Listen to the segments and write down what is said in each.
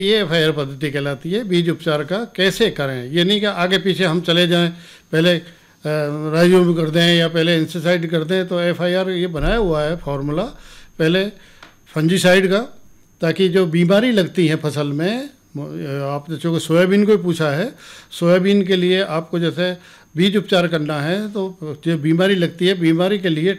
ये एफआईआर पद्धति कहलाती है बीज उपचार का कैसे करें। ये नहीं कि आगे पीछे हम चले जाएं, पहले राइजोबियम कर दें या पहले इंसेक्टिसाइड कर दें। तो एफआईआर ये बनाया हुआ है फॉर्मूला, पहले फंजीसाइड का, ताकि जो बीमारी लगती है फसल में, आपने चूँकि सोयाबीन को ही पूछा है, सोयाबीन के लिए आपको जैसे बीज उपचार करना है तो जो बीमारी लगती है, बीमारी के लिए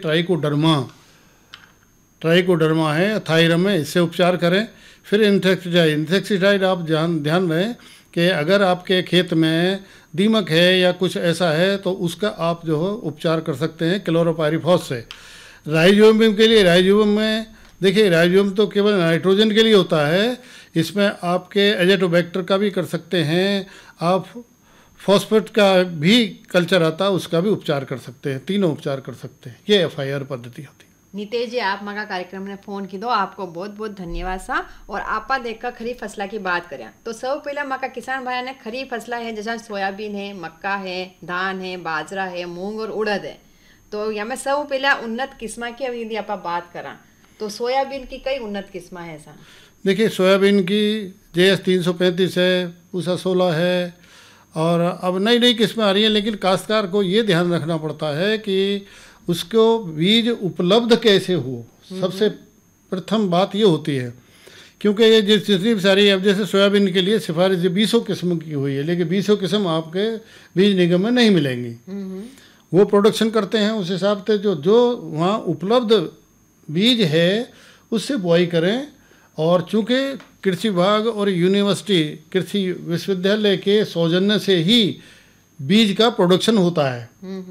ट्राइकोडर्मा है, थायरम है, इससे उपचार करें। फिर इंसेक्टिसाइड आप ध्यान रहे कि अगर आपके खेत में दीमक है या कुछ ऐसा है तो उसका आप जो है उपचार कर सकते हैं क्लोरोपाइरीफॉस से। राइजोबियम के लिए, राइजोबियम में देखिए, राइजोबियम तो केवल नाइट्रोजन के लिए होता है, इसमें आपके एजेटोबैक्टर का भी कर सकते हैं, आप फॉस्फेट का भी कल्चर आता है उसका भी उपचार कर सकते हैं, तीनों उपचार कर सकते हैं। ये एफआईआर पद्धति होती है। नितेश जी, आप मका कार्यक्रम ने फोन की दो, आपको बहुत बहुत धन्यवाद सा। और आपा देखकर खरीफ फसला की बात करें तो सब पहला मका किसान भाई ने खरीफ फसला है, जैसा सोयाबीन है, मक्का है, धान है, बाजरा है, मूंग और उड़द है। तो यहाँ सब पहला उन्नत किस्म की अभी यदि आप बात करा तो सोयाबीन की कई उन्नत किस्म है ऐसा। देखिए, सोयाबीन की JS 335 है, पूसा 16 है, और अब नई नई किस्में आ रही हैं। लेकिन काश्तकार को ये ध्यान रखना पड़ता है कि उसको बीज उपलब्ध कैसे हो, सबसे प्रथम बात ये होती है। क्योंकि ये जितनी सारी, अब जैसे सोयाबीन के लिए सिफारिश 20 किस्म की हुई है, लेकिन 20 किस्म आपके बीज निगम में नहीं मिलेंगी। वो प्रोडक्शन करते हैं उस हिसाब से जो वहाँ उपलब्ध बीज है उससे बुआई करें। और चूँकि कृषि विभाग और यूनिवर्सिटी, कृषि विश्वविद्यालय के सौजन्य से ही बीज का प्रोडक्शन होता है,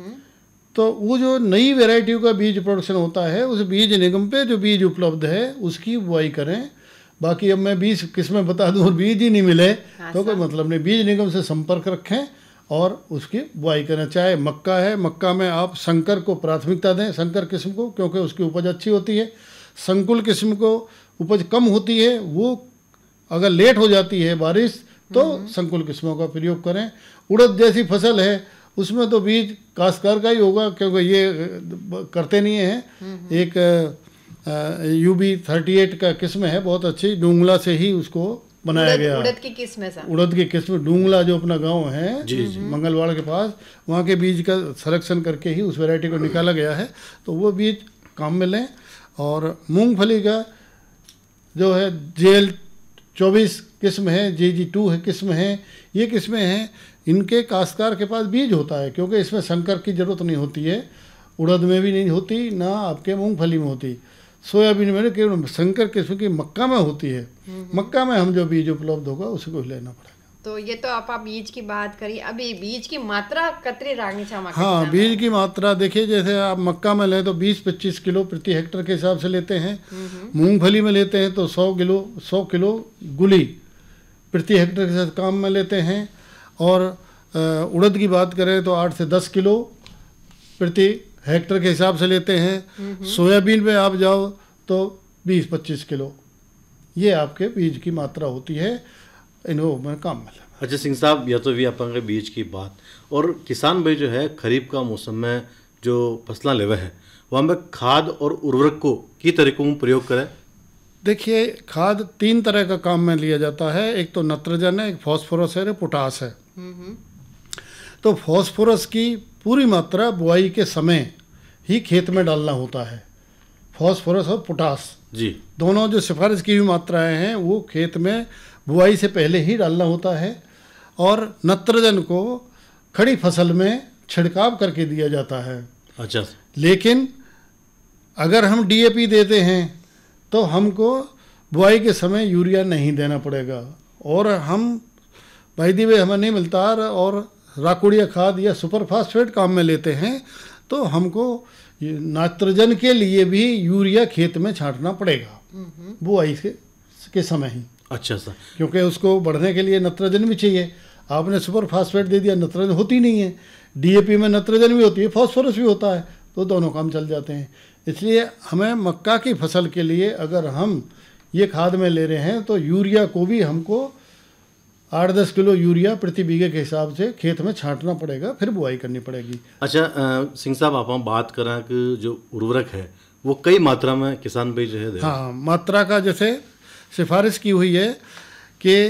तो वो जो नई वैरायटियों का बीज प्रोडक्शन होता है उस बीज निगम पे जो बीज उपलब्ध है उसकी बुआई करें। बाकी अब मैं 20 किस्में बता दूं और बीज ही नहीं मिले तो कोई मतलब नहीं। बीज निगम से संपर्क रखें और उसकी बुआई करें। चाहे मक्का है, मक्का में आप संकर को प्राथमिकता दें, संकर किस्म को, क्योंकि उसकी उपज अच्छी होती है। संकुल किस्म को उपज कम होती है, वो अगर लेट हो जाती है बारिश तो संकुल किस्मों का प्रयोग करें। उड़द जैसी फसल है उसमें तो बीज काश्तकार का ही होगा, क्योंकि ये करते नहीं हैं। एक UB 38 का किस्म है, बहुत अच्छी, डूंगला से ही उसको बनाया गया। उड़द की किस्म है, उड़द की किस्म डूंगला, जो अपना गांव है मंगलवाड़ के पास, वहाँ के बीज का सिलेक्शन करके ही उस वैरायटी को निकाला गया है, तो वो बीज काम में लें। और मूंगफली का जो है JL 24 किस्म है, JG2 है किस्म है, ये किस्में हैं, इनके काश्तकार के पास बीज होता है, क्योंकि इसमें संकर की ज़रूरत नहीं होती है। उड़द में भी नहीं होती, ना आपके मूंगफली में होती। सोयाबीन में केवल संकर किस्म की मक्का में होती है। मक्का में हम जो बीज उपलब्ध होगा उसी को लेना पड़ेगा। तो ये तो आप बीज की बात करी, अभी बीज की मात्रा कतरी रागनी चाहिए? हाँ, बीज की मात्रा देखिए, जैसे आप मक्का में लें तो 20-25 किलो प्रति हेक्टर के हिसाब से लेते हैं। मूंगफली में लेते हैं तो 100 किलो गुली प्रति हेक्टर के साथ काम में लेते हैं। और उड़द की बात करें तो 8 से 10 किलो प्रति हेक्टर के हिसाब से लेते हैं। सोयाबीन में आप जाओ तो 20-25 किलो, ये आपके बीज की मात्रा होती है इनको में काम में। अच्छा सिंह साहब, या तो भी अपन बीज की बात, और किसान भाई जो है खरीफ का मौसम में जो फसला लेवे है वहाँ में खाद और उर्वरक को की तरीकों में प्रयोग करें? देखिए, खाद 3 तरह का काम में लिया जाता है। एक तो नत्रजन है, एक फॉस्फोरस है, एक पोटास है। तो फॉस्फोरस की पूरी मात्रा बुआई के समय ही खेत में डालना होता है। फॉस्फोरस और पोटास जी दोनों जो सिफारिश की हुई मात्राएं हैं वो खेत में बुआई से पहले ही डालना होता है। और नत्रजन को खड़ी फसल में छिड़काव करके दिया जाता है। अच्छा, लेकिन अगर हम DAP देते हैं तो हमको बुआई के समय यूरिया नहीं देना पड़ेगा। और हम भाई दी हमें नहीं मिलता और राकुड़िया खाद या सुपर फास्फेट काम में लेते हैं तो हमको नाइट्रोजन के लिए भी यूरिया खेत में छांटना पड़ेगा बुआई के समय ही। अच्छा सर, क्योंकि उसको बढ़ने के लिए नत्रजन भी चाहिए। आपने सुपर फास्फेट दे दिया, नत्रजन होती नहीं है। DAP में नत्रजन भी होती है, फास्फोरस भी होता है, तो दोनों काम चल जाते हैं। इसलिए हमें मक्का की फसल के लिए अगर हम ये खाद में ले रहे हैं तो यूरिया को भी हमको 8-10 किलो यूरिया प्रति बीघे के हिसाब से खेत में छांटना पड़ेगा, फिर बुआई करनी पड़ेगी। अच्छा सिंह साहब, आप हम बात करें कि जो उर्वरक है वो कई मात्रा में किसान भाई जो है हाँ, मात्रा का जैसे सिफारिश की हुई है कि